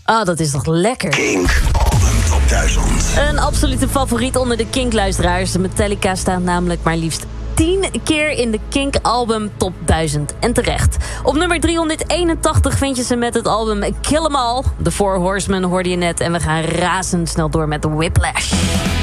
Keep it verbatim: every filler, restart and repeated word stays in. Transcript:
Ah, dat is toch lekker. Kink Album Top duizend. Een absolute favoriet onder de Kink-luisteraars. Metallica staat namelijk maar liefst tien keer in de Kink Album Top duizend. En terecht. Op nummer driehonderdeenentachtig vind je ze met het album Kill 'Em All. The Four Horsemen hoorde je net. En we gaan razendsnel door met Whiplash.